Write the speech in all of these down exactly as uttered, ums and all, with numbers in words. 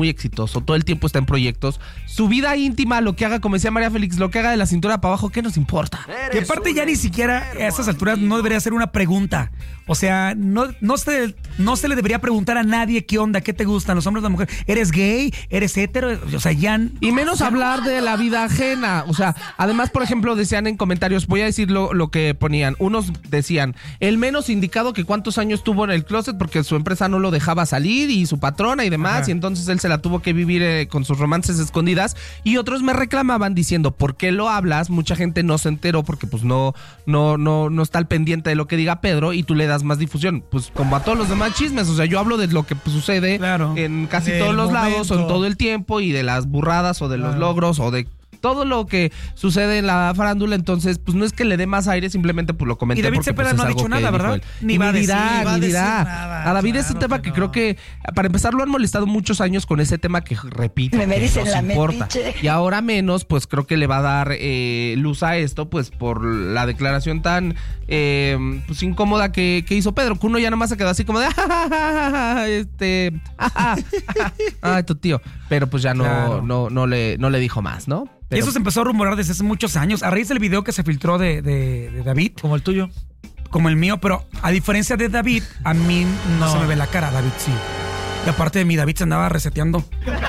muy exitoso, todo el tiempo está en proyectos. Su vida íntima, lo que haga, como decía María Félix, lo que haga de la cintura para abajo, ¿qué nos importa? Y aparte ya ni siquiera a estas alturas no debería ser una pregunta. O sea, no, no, se, no se le debería preguntar a nadie qué onda, qué te gustan los hombres o las mujeres. ¿Eres gay? ¿Eres hetero? O sea, ya... Y menos hablar de la vida ajena. O sea, además, por ejemplo, decían en comentarios, voy a decir lo, lo que ponían. Unos decían, el menos indicado que cuántos años tuvo en el closet porque su empresa no lo dejaba salir y su patrona y demás. Ajá. Y entonces él se la tuvo que vivir eh, con sus romances escondidas. Y otros me reclamaban diciendo, ¿por qué lo hablas? Mucha gente no se enteró porque pues no, no, no, no está al pendiente de lo que diga Pedro y tú le das más difusión. Pues como a todos los demás chismes. O sea, yo hablo de lo que pues, sucede claro. en casi todos los momento. lados o en todo el tiempo y de las burradas o de claro. los logros o de todo lo que sucede en la farándula. Entonces, pues no es que le dé más aire, simplemente pues lo comenté. Y David porque, Cepeda pues, no ha dicho nada, ¿verdad? Ni, va, ni dirá, decir, ni dirá. Nada, a David claro, es un tema que, que no. creo que, para empezar, lo han molestado muchos años con ese tema que repite, me que nos importa. Metiche. Y ahora menos, pues creo que le va a dar eh, luz a esto, pues por la declaración tan eh, pues incómoda que, que hizo Pedro, que uno ya nomás se quedó así como de este ay, tu tío. Pero pues ya no, claro. no, no, le, no le dijo más, ¿no? Pero... Y eso se empezó a rumorar desde hace muchos años, a raíz del video que se filtró de, de, de David. Como el tuyo. Como el mío, pero a diferencia de David, a mí no, no. se me ve la cara, David sí. Y aparte de mí, David se andaba reseteando.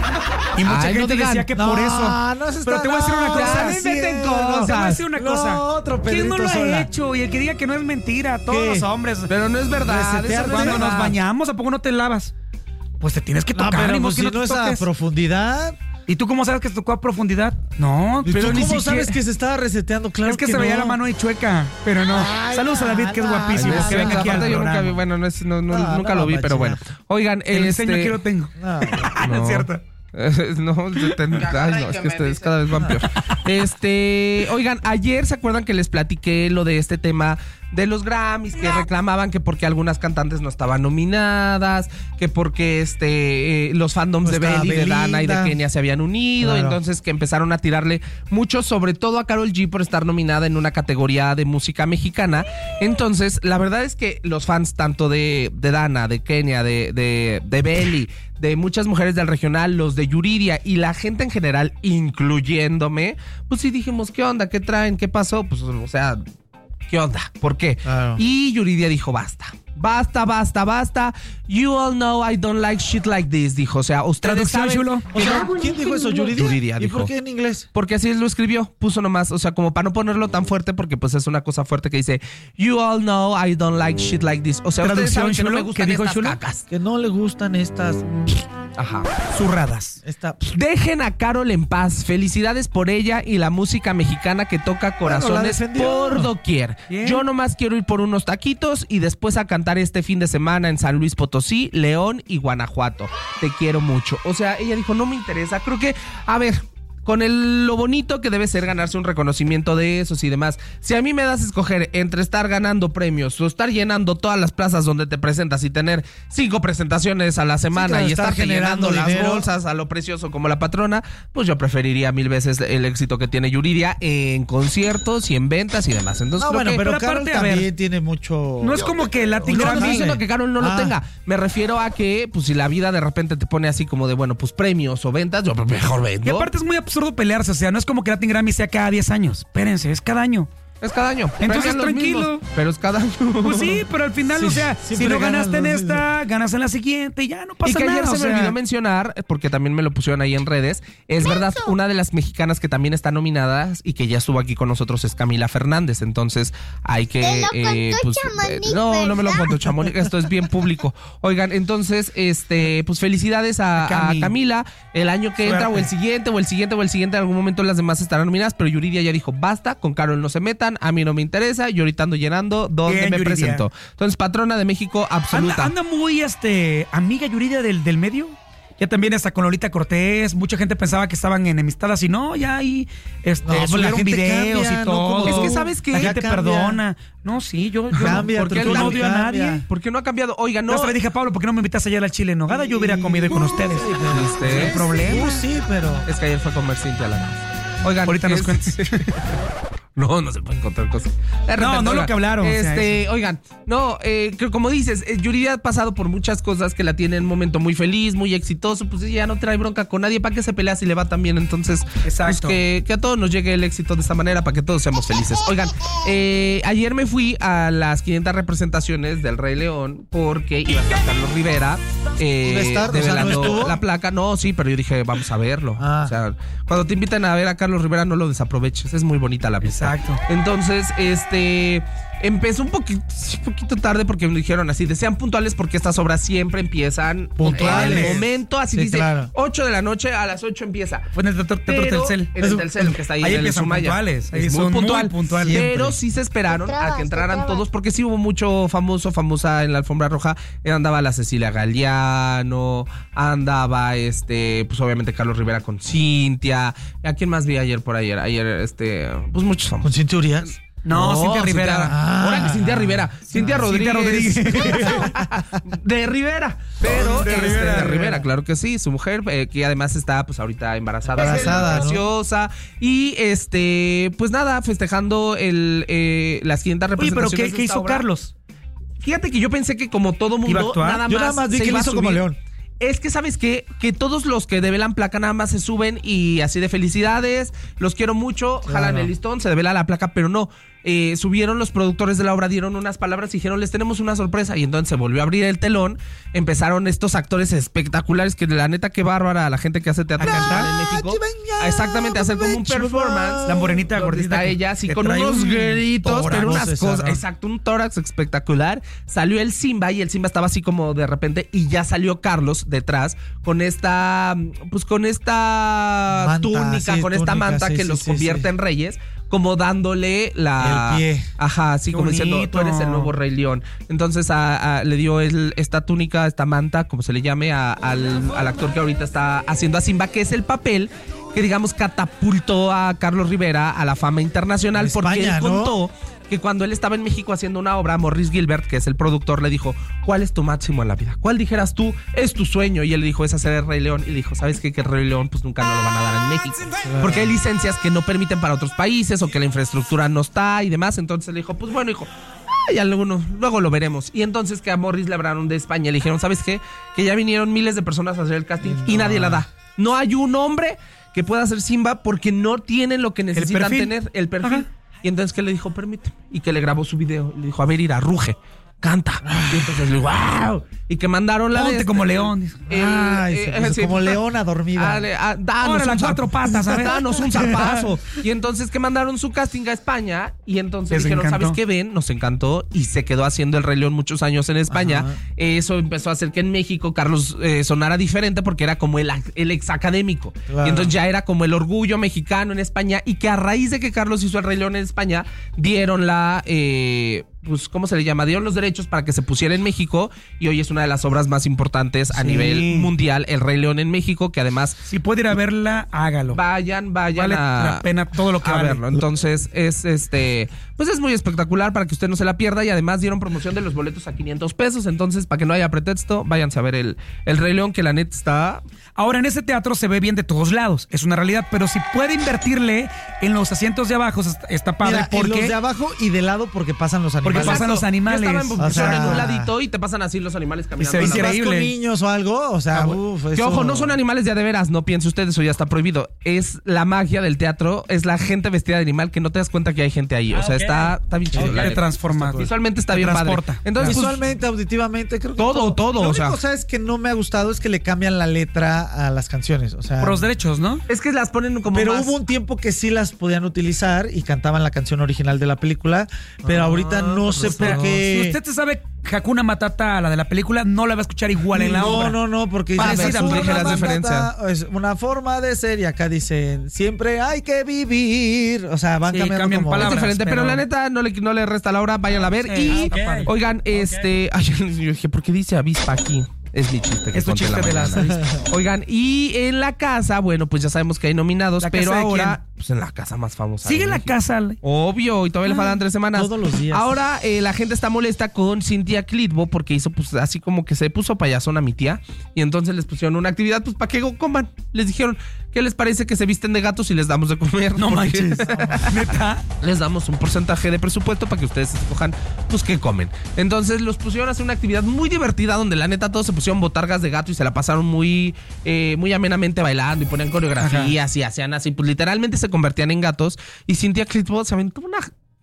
Y mucha Ay, gente no digan, decía que no, por eso. No se está, pero te voy a decir una cosa. Ya, meten cosas. Te voy a decir una cosa. No, otro ¿Quién no lo sola? ha hecho? Y el que diga que no es mentira, todos ¿Qué? los hombres. Pero no es verdad. Eso no cuando es verdad. Nos bañamos, ¿a poco no te lavas? Pues te tienes que tocar. No, pero ni pues si no, no es a profundidad. ¿Y tú cómo sabes que se tocó a profundidad? No, pero ¿tú ni cómo siquiera... sabes que se estaba reseteando? Claro es que, que se no. veía la mano ahí chueca, pero no. Ay, Saludos a David, que es guapísimo. Ay, que venga aquí al yo programa. nunca vi, bueno, no es, no, no, no, nunca no, lo vi, no, pero bueno. Oigan, el este... enseño que lo tengo. No, no. no es cierto. No, te, ay, no, es que ustedes cada vez van peor. Este, oigan, ayer se acuerdan que les platiqué lo de este tema de los Grammys, que reclamaban que porque algunas cantantes no estaban nominadas, que porque este eh, los fandoms no de Belly, de Dana y de Kenia se habían unido, claro. Entonces que empezaron a tirarle mucho, sobre todo a Karol G por estar nominada en una categoría de música mexicana. Entonces, la verdad es que los fans tanto de, de Dana, de Kenia, de, de, de Belly, de muchas mujeres del regional, los de Yuridia y la gente en general, incluyéndome, pues sí dijimos, ¿qué onda? ¿Qué traen? ¿Qué pasó? Pues, o sea, ¿qué onda? ¿Por qué? Claro. Y Yuridia dijo, basta. Basta, basta, basta. You all know I don't like shit like this, dijo. O sea, ustedes saben... Chulo. O sea, ¿quién dijo eso? ¿Yuridia? Yuridia ¿Y dijo. por qué en inglés? Porque así lo escribió. Puso nomás, o sea, como para no ponerlo tan fuerte, porque pues es una cosa fuerte que dice You all know I don't like shit like this. O sea, ustedes saben que no me gustan estas chulo? cacas. Que no le gustan estas... Ajá. Zurradas. Esta... Dejen a Karol en paz. Felicidades por ella y la música mexicana que toca corazones bueno, por doquier. Bien. Yo nomás quiero ir por unos taquitos y después a cantar este fin de semana en San Luis Potosí, León y Guanajuato. Te quiero mucho. O sea, ella dijo, no me interesa. Creo que, a ver... Con el, lo bonito que debe ser ganarse un reconocimiento de esos y demás. Si a mí me das a escoger entre estar ganando premios o estar llenando todas las plazas donde te presentas y tener cinco presentaciones a la semana sí, y estar generando las bolsas a lo precioso como la patrona, pues yo preferiría mil veces el éxito que tiene Yuridia en conciertos y en ventas y demás. Entonces, no, bueno, que, pero, pero Karol también ver, tiene mucho... No es como que Latin no, Grammy... No estoy diciendo que Karol no ah. lo tenga. Me refiero a que, pues si la vida de repente te pone así como de, bueno, pues premios o ventas, yo mejor vendo. Y aparte es muy absurdo pelearse, o sea, no es como que Latin Grammy sea cada diez años. Espérense, es cada año. Es cada año. Entonces tranquilo. Mismos, pero es cada año. Pues sí, pero al final, sí, o sea, si no ganaste en esta, ganas en la siguiente y ya no pasa nada. Y que ayer nada, se me sea... olvidó mencionar, porque también me lo pusieron ahí en redes, es ¿Qué verdad, eso? Una de las mexicanas que también está nominada y que ya estuvo aquí con nosotros es Camila Fernández. Entonces hay que... Te lo eh, contó pues, Chamonix, eh, no, ¿verdad? no me lo contó Chamonix, esto es bien público. Oigan, entonces, este, pues felicidades a, a, a Camila. El año que Suerte. entra o el siguiente o el siguiente o el siguiente, en algún momento las demás estarán nominadas, pero Yuridia ya dijo, basta, con Karol no se metan, a mí no me interesa. Yo ahorita ando llenando donde Bien, me Yuridia. presento. Entonces, patrona de México absoluta. Anda, anda muy este amiga Yuridia del, del medio. Ya también hasta con Lolita Cortés. Mucha gente pensaba que estaban enemistadas y no, ya ahí este, no, subieron videos cambia, y todo. No, es que sabes que la gente cambia. perdona. No, sí, yo, yo cambia, porque él no odio a nadie. ¿Por qué no ha cambiado? Oiga, no. Yo hasta le dije a Pablo, ¿por qué no me invitas ayer al Chile en Nogada? Yo hubiera comido con ustedes. ¿Viste? Sin problema. Uh, sí, pero es que ayer fue a comer Cintia la más. Oigan, ahorita nos cuentas. No, no se puede encontrar cosas. De repente, No, no oigan, lo que hablaron, o sea, Este, eso. oigan, no, eh, que como dices, eh, Yuridia ha pasado por muchas cosas que la tienen en un momento muy feliz, muy exitoso, pues ella ya no trae bronca con nadie, ¿para qué se pelea si le va tan bien? Entonces, Exacto. pues que, que a todos nos llegue el éxito de esta manera para que todos seamos felices. Oigan, eh, ayer me fui a las quinientas representaciones del Rey León porque iba a estar Carlos Rivera eh, ¿Iba a estar? O sea, ¿no develando estuvo? la placa. No, sí, pero yo dije, vamos a verlo. Ah. O sea, cuando te invitan a ver a Carlos Rivera, no lo desaproveches. Es muy bonita la vista. Exacto. Entonces, este empezó un poquito, un poquito tarde porque me dijeron así, desean puntuales porque estas obras siempre empiezan Puntuales. en el momento, así Sí, dice, claro. ocho de la noche, a las ocho empieza. Fue en el Teatro Teatro Pero- Telcel. En el Telcel, que está ahí, Ahí en el empiezan Sumaya. puntuales. Ahí Es muy son muy puntual. puntuales. Pero sí se esperaron Te a trabas, que te entraran trabas. todos porque sí hubo mucho famoso, famosa en la alfombra roja. Andaba la Cecilia Galeano, andaba este, pues obviamente Carlos Rivera con Cintia. ¿A quién más vi ayer por ayer? Ayer, este, pues muchos ¿Con famosos. Cintia Urias? No, Cintia Rivera. Ah. Ahora que Cintia Rivera. Cintia Rodríguez. Cintia Rodríguez. de Rivera. Pero De este, Rivera, de de Rivera, Rivera. claro que sí. Su mujer, eh, que además está pues ahorita embarazada. Embarazada, ¿no? Preciosa. Y este, pues nada, festejando el, eh, las quinientas Oye, pero representaciones. ¿qué, de qué esta hizo obra. Carlos? Fíjate que yo pensé que como todo mundo, ¿Iba a actuar? nada más. Yo nada más vi se que iba le a hizo como subir. León. Es que, ¿sabes qué? Que todos los que develan placa nada más se suben y así de felicidades, los quiero mucho, Claro. jalan el listón, se devela la placa, pero no. Eh, subieron los productores de la obra, dieron unas palabras y dijeron, les tenemos una sorpresa. Y entonces se volvió a abrir el telón, empezaron estos actores espectaculares que la neta que bárbara, la gente que hace teatro ¿A musical cantar? en México. A exactamente, a hacer como un performance. La morenita Donde gordita está que- ella así que con trae unos un gritos, tórax, pero no unas sé, cosas. ¿no? Exacto, un tórax espectacular. Salió el Simba y el Simba estaba así como de repente y ya salió Carlos detrás con esta, pues con esta Manta, túnica, sí, con esta túnica, manta sí, que sí, los sí, convierte sí. en reyes. Como dándole la. El pie. Ajá, así Qué como diciendo, bonito. tú eres el nuevo Rey León. Entonces a- a- le dio el- esta túnica, esta manta, como se le llame, a- al, al actor que ahorita está haciendo a Simba, que es el papel que, digamos, catapultó a Carlos Rivera a la fama internacional. En porque España, él ¿no? contó que cuando él estaba en México haciendo una obra, Maurice Gilbert, que es el productor, le dijo, ¿cuál es tu máximo en la vida? ¿Cuál dijeras tú es tu sueño? Y él le dijo, es hacer el Rey León. Y le dijo, ¿sabes qué? Que el Rey León pues nunca no lo van a dar en México. Porque hay licencias que no permiten para otros países o que la infraestructura no está y demás. Entonces le dijo, pues bueno, hijo, ah, ya luego, no- luego lo veremos. Y entonces que a Morris le hablaron de España. Le dijeron, ¿sabes qué? Que ya vinieron miles de personas a hacer el casting y nadie la da. No hay un hombre que pueda hacer Simba porque no tienen lo que necesitan perfil. tener, el perfil. Ajá. Y entonces que le dijo, permíteme. Y que le grabó su video. Le dijo, a ver, Ira, ruge, canta. Y entonces le dijo, wow. Y que mandaron la de Ponte este- como león. dice. el- Ay, eh, se puso sí, como ah, leona dormida. ah, le- ah, danos Ahora un las zar- cuatro patas, a ver. Danos un zarpazo. Y entonces que mandaron su casting a España. Y entonces Les dijeron, encantó. ¿sabes qué ven? Nos encantó. Y se quedó haciendo el Rey León muchos años en España. Ajá. Eso empezó a hacer que en México Carlos eh, sonara diferente porque era como el, ac- el ex académico. Claro. Y entonces ya era como el orgullo mexicano en España. Y que a raíz de que Carlos hizo el Rey León en España, dieron la. Eh, pues, ¿cómo se le llama? Dieron los derechos para que se pusiera en México y hoy es una de las obras más importantes a Sí. nivel mundial, El Rey León en México, que además Si puede ir a verla, hágalo. vayan, vayan Vale a, la pena todo lo que a vale. verlo. Entonces es este, pues es muy espectacular para que usted no se la pierda y además dieron promoción de los boletos a quinientos pesos, entonces para que no haya pretexto, váyanse a ver el, el Rey León que la neta está. Ahora, en ese teatro se ve bien de todos lados, es una realidad, pero si puede invertirle en los asientos de abajo, está, está padre Mira, en los porque de abajo y de lado porque pasan los Porque animales. pasan los animales. Yo estaba en, O sea, en un ladito y te pasan así los animales caminando. se ve a la Si vas vez. con increíble. niños o algo, o sea, Ah, bueno. uf, Que eso- ojo, no son animales de a de veras, no piense usted, eso ya está prohibido. Es la magia del teatro, es la gente vestida de animal que no te das cuenta que hay gente ahí. O sea, ok. está, está bien chido. Ok, la te neta. transforma. Visualmente está Te bien transporta. padre. Entonces, pues, Visualmente, auditivamente, creo que Todo, todo, Lo o único, sea. ¿sabes? que no me ha gustado es que le cambian la letra a las canciones, o sea, por los derechos, ¿no? es que las ponen como pero más- hubo un tiempo que sí las podían utilizar y cantaban la canción original de la película, pero ahorita no sé por Pero qué. si usted se sabe Hakuna Matata, la de la película, no la va a escuchar igual en la no, obra. no, no, porque Parecida, dice, pues, "Hakuna dije las Matata diferencias". es una forma de ser y acá dicen siempre hay que vivir, o sea, van Sí, cambiando cambian como- palabras. Es diferente, pero, pero- la neta no le, no le resta la hora, vayan a ver. Sí, y, está padre. oigan, este. Ay, yo dije, ¿por qué dice avispa aquí? Es mi chiste que Es tu conté en la chiste de las mañana. avispas. Oigan, y en la casa, bueno, pues ya sabemos que hay nominados, ¿La casa pero de ahora, pues en la casa más famosa. Sigue de en la México. casa. Obvio, y todavía le faltan tres semanas. todos los días. Ahora eh, la gente está molesta con Cintia Clitbo porque hizo pues así como que se puso payasón a mi tía y entonces les pusieron una actividad pues para que coman les dijeron, ¿qué les parece que se visten de gatos y les damos de comer? No Porque manches. ¿Neta? les damos un porcentaje de presupuesto para que ustedes escojan, pues, qué comen. Entonces los pusieron a hacer una actividad muy divertida donde la neta todos se pusieron botargas de gato y se la pasaron muy, eh, muy amenamente bailando y ponían coreografías Ajá. y hacían así, pues literalmente se convertían en gatos. Y Cynthia Clitbo se aventó una...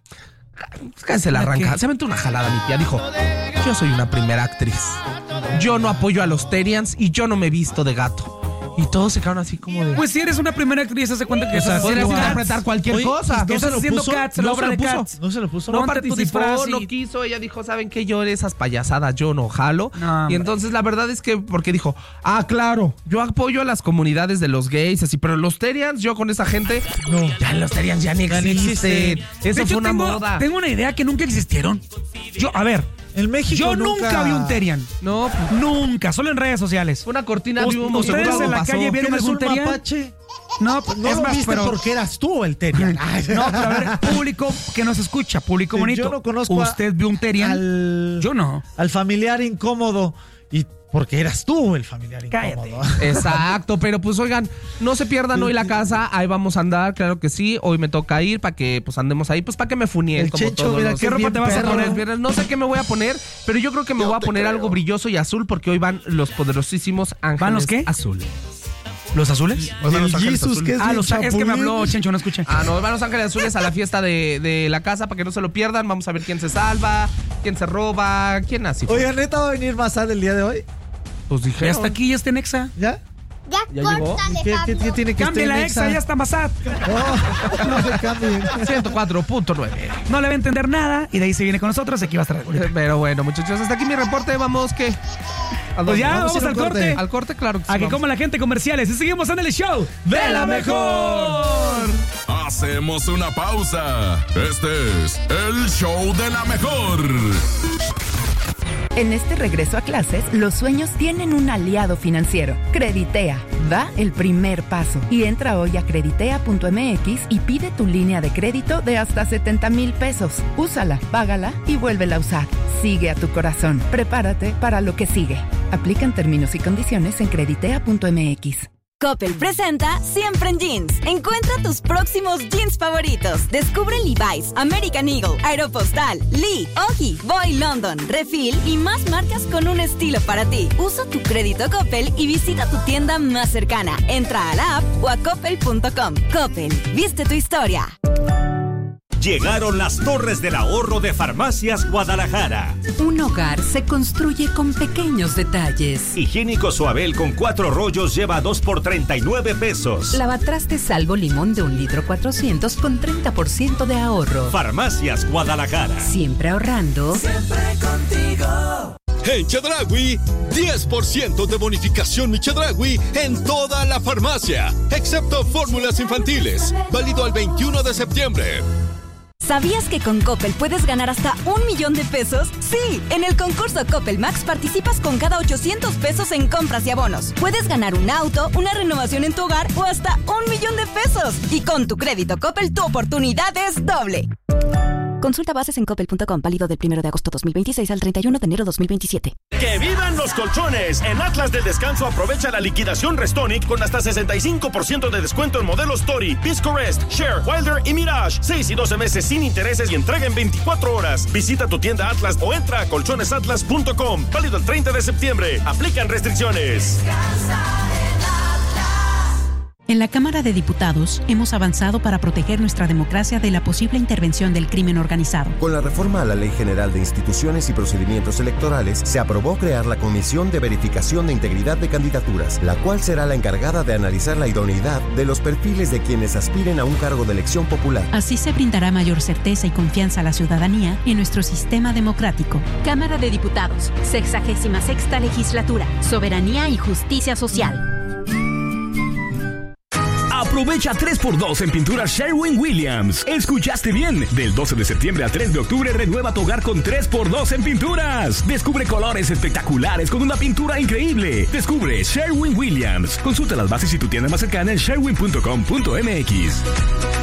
Cállese la arranca. Se aventó una jalada, mi tía. Dijo, yo soy una primera actriz. Yo no apoyo a los Terians y yo no me visto de gato. Y todos se quedaron así como de... Pues si eres una primera actriz, se cuenta que... O sea, podrías interpretar cualquier Oye, cosa. ¿no estás haciendo puso? Cats, la No obra se de lo puso. Cats. No se lo puso. No Ponte tu participó, disfraz y- no quiso. Ella dijo, ¿saben qué? Yo esas payasadas, yo no jalo. No, y hombre. entonces la verdad es que, porque dijo, ah, claro, yo apoyo a las comunidades de los gays, así, pero los Terians, yo con esa gente, No. ya los Terians ya ni Ya ni existen. existen. Eso De hecho, fue una tengo, moda. Tengo una idea que nunca existieron. Yo, a ver, En México yo nunca, vi un Terian. No, pues, Nunca, solo en redes sociales. una cortina de Us- humo, ustedes seguro algo en la pasó. calle vieron ¿Eres algún un Terian? mapache? No, pues, No es lo más, viste pero... porque eras tú el Terian. Ay, No, pero a ver, público que nos escucha, público Sí, bonito. yo no conozco a- ¿Usted vio un Terian? Al, Yo no. al familiar incómodo. Y porque eras tú el familiar Cállate. incómodo. Exacto, pero pues oigan, no se pierdan hoy la casa, ahí vamos a andar, claro que sí, hoy me toca ir para que pues andemos ahí, pues para que me funien El como Chencho, todos mira, los- qué ropa te vas a perro, poner? los viernes. No sé qué me voy a poner, pero yo creo que me voy a poner algo brilloso y azul porque hoy van los poderosísimos ángeles ¿Van los qué? azules. ¿Los azules? Hoy van El los ángeles Jesus, azules. que es Ah, mi los, es que me chapulín. habló Chencho, no escuché. Ah, no, van los ángeles azules a la fiesta de, de la casa para que no se lo pierdan. Vamos a ver quién se salva, quién se roba, quién así. Oiga, ¿neta va a venir más el día de hoy? pues Ya dije. está aquí, ya está en Exa. ¿Ya? Ya, ¿Ya llegó? córtale, ¿Qué, qué, Pablo. qué tiene que Cambie estar la en Exa, ya está Masat. No, no se cambien. ciento cuatro punto nueve. No le va a entender nada y de ahí se viene con nosotros. Aquí va a estar. Pero bueno, muchachos, hasta aquí mi reporte. Vamos, ¿qué? ¿A Pues dónde? ya, Vamos vamos, a ir al a un corte. corte. Al corte, claro que sí. A que vamos. coma la gente comerciales. Y seguimos en el show de la mejor. Hacemos una pausa. Este es el show de la mejor. En este regreso a clases, los sueños tienen un aliado financiero. Creditea. Da el primer paso y entra hoy a creditea punto m x y pide tu línea de crédito de hasta setenta mil pesos. Úsala, págala y vuélvela a usar. Sigue a tu corazón. Prepárate para lo que sigue. Aplican términos y condiciones en creditea punto m x. Coppel presenta Siempre en Jeans. Encuentra tus próximos jeans favoritos. Descubre Levi's, American Eagle, Aeropostale, Lee, Ogi, Boy London, Refill y más marcas con un estilo para ti. Usa tu crédito Coppel y visita tu tienda más cercana. Entra a la app o a coppel punto com. Coppel, viste tu historia. Llegaron las Torres del Ahorro de Farmacias Guadalajara. Un hogar se construye con pequeños detalles. Higiénico Suabel con cuatro rollos lleva dos por treinta y nueve pesos. Lavatrastes Salvo Limón de un litro cuatrocientos con treinta por ciento de ahorro. Farmacias Guadalajara. Siempre ahorrando. En Chedraui, diez por ciento de bonificación mi Chedraui en toda la farmacia, excepto fórmulas infantiles, válido al veintiuno de septiembre. ¿Sabías que con Coppel puedes ganar hasta un millón de pesos? Sí, en el concurso Coppel Max participas con cada ochocientos pesos en compras y abonos. Puedes ganar un auto, una renovación en tu hogar o hasta un millón de pesos. Y con tu crédito Coppel tu oportunidad es doble. Consulta bases en coppel punto com, válido del primero de agosto dos mil veintiséis al treinta y uno de enero dos mil veintisiete. ¡Que vivan los colchones! En Atlas del Descanso aprovecha la liquidación Restonic con hasta sesenta y cinco por ciento de descuento en modelos Tori, Pisco Rest, Share, Wilder y Mirage. seis y doce meses sin intereses y entrega en veinticuatro horas. Visita tu tienda Atlas o entra a colchones atlas punto com. Válido el treinta de septiembre. Aplican restricciones. En la Cámara de Diputados hemos avanzado para proteger nuestra democracia de la posible intervención del crimen organizado. Con la reforma a la Ley General de Instituciones y Procedimientos Electorales, se aprobó crear la Comisión de Verificación de Integridad de Candidaturas, la cual será la encargada de analizar la idoneidad de los perfiles de quienes aspiren a un cargo de elección popular. Así se brindará mayor certeza y confianza a la ciudadanía en nuestro sistema democrático. Cámara de Diputados, sexagésima sexta legislatura, soberanía y justicia social. Aprovecha tres por dos en pintura Sherwin-Williams. ¿Escuchaste bien? Del doce de septiembre al tres de octubre renueva tu hogar con tres por dos en pinturas. Descubre colores espectaculares con una pintura increíble. Descubre Sherwin-Williams. Consulta las bases y tu tienda más cercana en sherwin punto com punto m x.